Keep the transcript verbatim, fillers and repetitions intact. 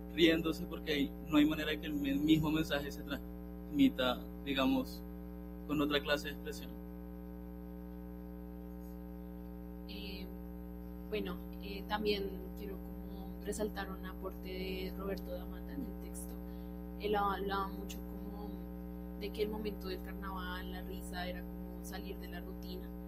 riéndose porque hay- no hay manera de que el me- mismo mensaje se transmita, digamos, con otra clase de expresión. Eh, bueno, eh, también quiero como resaltar un aporte de Roberto Damata en el texto. Él hablaba mucho como de que el momento del carnaval, la risa, era como salir de la rutina.